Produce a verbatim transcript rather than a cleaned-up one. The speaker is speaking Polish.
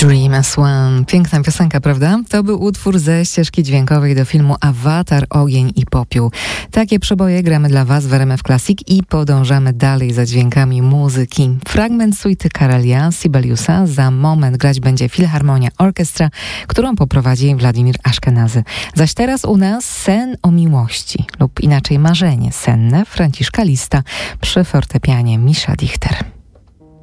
Dream as One. Piękna piosenka, prawda? To był utwór ze ścieżki dźwiękowej do filmu Awatar, Ogień i Popiół. Takie przeboje gramy dla Was w R M F Classic i podążamy dalej za dźwiękami muzyki. Fragment suity Karelia Sibeliusa. Za moment grać będzie Filharmonia Orkiestra, którą poprowadzi Władimir Aszkenazy. Zaś teraz u nas Sen o miłości lub inaczej Marzenie senne Franciszka Lista przy fortepianie Misza Dichter.